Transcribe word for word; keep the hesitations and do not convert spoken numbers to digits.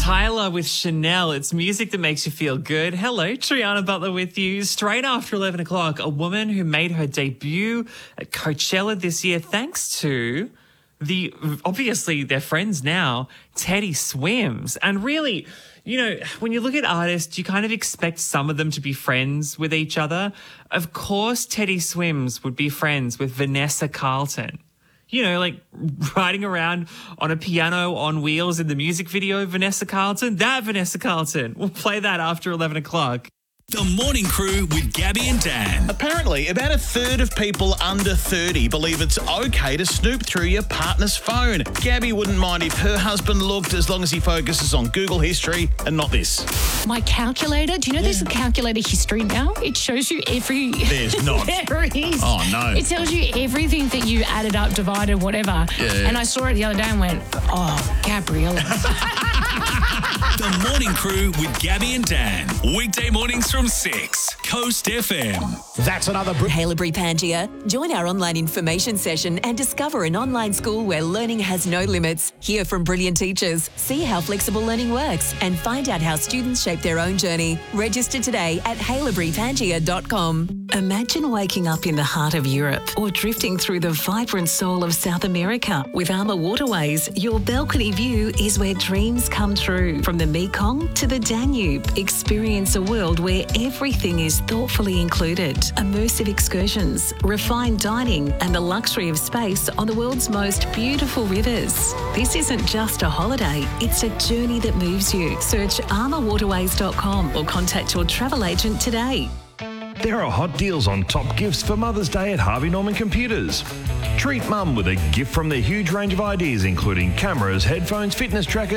Tyler with Chanel. It's music that makes you feel good. Hello, Triana Butler with you. Straight after eleven o'clock, a woman who made her debut at Coachella this year thanks to the, obviously they're friends now, Teddy Swims. And really, you know, when you look at artists, you kind of expect some of them to be friends with each other. Of course, Teddy Swims would be friends with Vanessa Carlton. You know, like riding around on a piano on wheels in the music video, Vanessa Carlton. That Vanessa Carlton. We'll play that after eleven o'clock. The Morning Crew with Gabby and Dan. Apparently, about a third of people under thirty believe it's okay to snoop through your partner's phone. Gabby wouldn't mind if her husband looked, as long as he focuses on Google history and not this. My calculator, do you know there's a calculator history now? It shows you every... There's not. There is. Oh, no. It tells you everything that you added up, divided, whatever. Yeah. And I saw it the other day and went, oh, Gabriella. The Morning Crew with Gabby and Dan. Weekday mornings from six. Coast F M. That's another... Br- Haileybury Pangaea. Join our online information session and discover an online school where learning has no limits. Hear from brilliant teachers, see how flexible learning works, and find out how students shape their own journey. Register today at haileybury pangaea dot com. Imagine waking up in the heart of Europe or drifting through the vibrant soul of South America. With Armour Waterways, your balcony view is where dreams come true. From the Mekong to the Danube, experience a world where everything is thoughtfully included. Immersive excursions, refined dining, and the luxury of space on the world's most beautiful rivers. This isn't just a holiday, it's a journey that moves you. Search armour waterways dot com or contact your travel agent today. There are hot deals on top gifts for Mother's Day at Harvey Norman Computers. Treat Mum with a gift from their huge range of ideas, including cameras, headphones, fitness trackers,